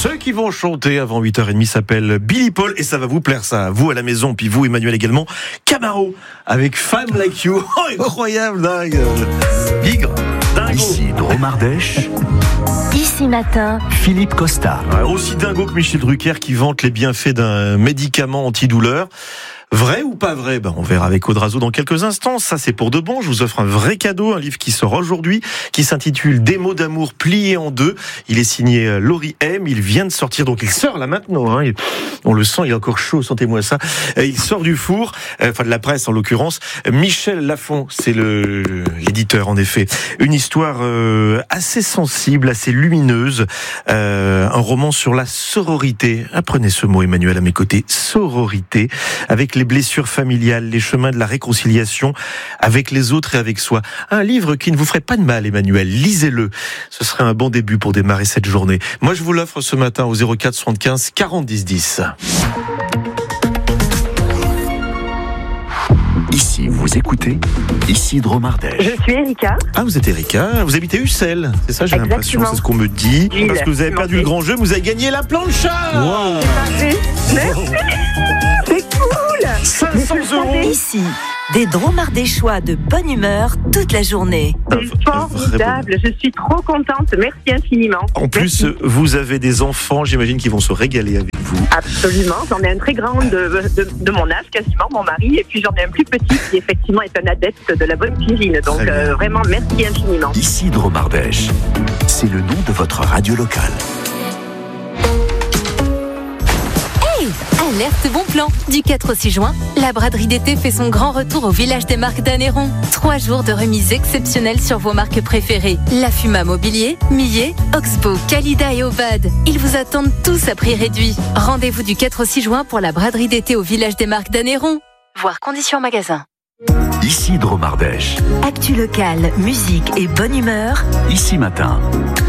Ceux qui vont chanter avant 8h30 s'appellent Billy Paul et ça va vous plaire ça, vous à la maison, puis vous Emmanuel également. Camaro avec Femme Like You. Oh, incroyable, dingue. Bigre, dingue. Ici Dromardèche. Ici Matin, Philippe Costa. Aussi dingo que Michel Drucker qui vante les bienfaits d'un médicament antidouleur. Vrai ou pas vrai? On verra avec Audrazo dans quelques instants. Ça, c'est pour de bon. Je vous offre un vrai cadeau, un livre qui sort aujourd'hui, qui s'intitule Des mots d'amour pliés en deux. Il est signé Laurie M. Il vient de sortir, donc il sort là maintenant. On le sent, il est encore chaud, sentez-moi ça. Il sort du four, enfin de la presse en l'occurrence. Michel Lafon, c'est l'éditeur en effet. Une histoire assez sensible, assez lumineuse. Un roman sur la sororité. Apprenez ce mot, Emmanuel, à mes côtés. Sororité. Avec les blessures familiales, les chemins de la réconciliation avec les autres et avec soi. Un livre qui ne vous ferait pas de mal, Emmanuel. Lisez-le. Ce serait un bon début pour démarrer cette journée. Moi, je vous l'offre ce matin au 04 75 40 10 10. Ici, vous écoutez Ici Dromardèche. Je suis Erika. Ah, vous êtes Erika. Vous habitez Ussel. C'est ça, j'ai l'impression. C'est ce qu'on me dit. Oui, parce que vous avez perdu le grand jeu, vous avez gagné la plancha. Wow. Merci. C'est cool. 500 €. ici, des Dromardéchois de bonne humeur toute la journée. C'est formidable. Je suis trop contente. Merci infiniment. En plus, vous avez des enfants, j'imagine, qui vont se régaler avec vous. Absolument. J'en ai un très grand de mon âge, quasiment, mon mari. Et puis j'en ai un plus petit qui, effectivement, est un adepte de la bonne cuisine. Donc, vraiment, merci infiniment. Ici Dromardèche. C'est le nom de votre radio locale. Alerte bon plan. Du 4 au 6 juin, la braderie d'été fait son grand retour au village des marques d'Anneyron. 3 jours de remises exceptionnelles sur vos marques préférées. La Fuma Mobilier, Millet, Oxbow, Calida et Obad. Ils vous attendent tous à prix réduit. Rendez-vous du 4 au 6 juin pour la braderie d'été au village des marques d'Anneyron. Voir conditions magasin. Ici Dromardèche. Actu locale, musique et bonne humeur. Ici Matin.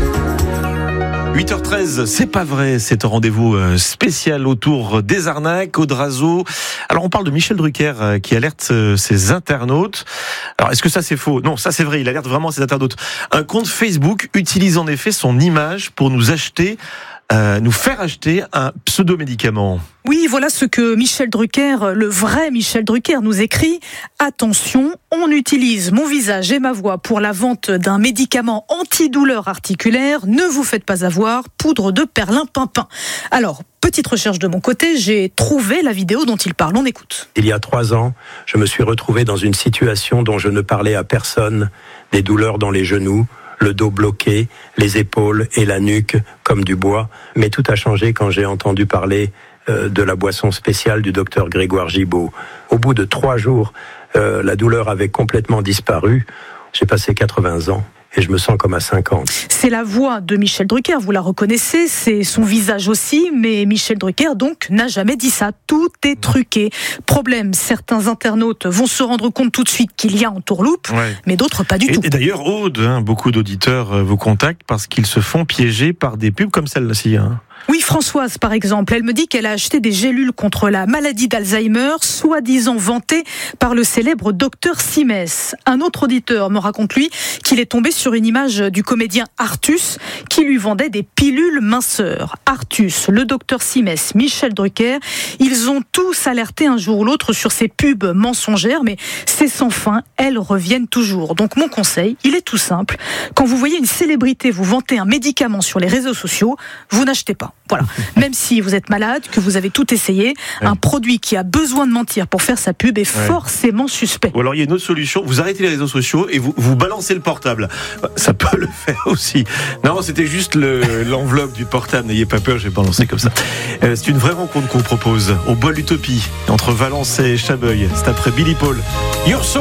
8h13, c'est pas vrai, c'est un rendez-vous spécial autour des arnaques, Audrazo. Alors on parle de Michel Drucker qui alerte ses internautes. Alors est-ce que ça c'est faux? Non, ça c'est vrai, il alerte vraiment ses internautes. Un compte Facebook utilise en effet son image pour nous faire acheter un pseudo-médicament. Oui, voilà ce que Michel Drucker, le vrai Michel Drucker, nous écrit. Attention, on utilise mon visage et ma voix pour la vente d'un médicament antidouleur articulaire. Ne vous faites pas avoir, poudre de perlimpinpin. Alors, petite recherche de mon côté, j'ai trouvé la vidéo dont il parle. On écoute. Il y a 3 ans, je me suis retrouvé dans une situation dont je ne parlais à personne, des douleurs dans les genoux, le dos bloqué, les épaules et la nuque comme du bois. Mais tout a changé quand j'ai entendu parler de la boisson spéciale du docteur Grégoire Gibault. Au bout de 3 jours, la douleur avait complètement disparu. J'ai passé 80 ans. Et je me sens comme à 50. C'est la voix de Michel Drucker, vous la reconnaissez, c'est son visage aussi, mais Michel Drucker donc n'a jamais dit ça. Tout est truqué. Problème, certains internautes vont se rendre compte tout de suite qu'il y a entourloupe, mais d'autres pas du tout. Et d'ailleurs, Aude, beaucoup d'auditeurs vous contactent parce qu'ils se font piéger par des pubs comme celle-ci. Oui, Françoise, par exemple, elle me dit qu'elle a acheté des gélules contre la maladie d'Alzheimer, soi-disant vantées par le célèbre docteur Simès. Un autre auditeur me raconte, lui, qu'il est tombé sur une image du comédien Artus qui lui vendait des pilules minceurs. Artus, le docteur Simès, Michel Drucker, ils ont tous alerté un jour ou l'autre sur ces pubs mensongères, mais c'est sans fin, elles reviennent toujours. Donc mon conseil, il est tout simple. Quand vous voyez une célébrité vous vanter un médicament sur les réseaux sociaux, vous n'achetez pas. Voilà. Même si vous êtes malade, que vous avez tout essayé, un produit qui a besoin de mentir pour faire sa pub est forcément suspect. Ou alors il y a une autre solution, vous arrêtez les réseaux sociaux et vous balancez le portable. Ça peut le faire aussi. Non, c'était juste l'enveloppe du portable, n'ayez pas peur, j'ai balancé comme ça. C'est une vraie rencontre qu'on propose au Bois l'Utopie, entre Valence et Chabeuil. C'est après Billy Paul.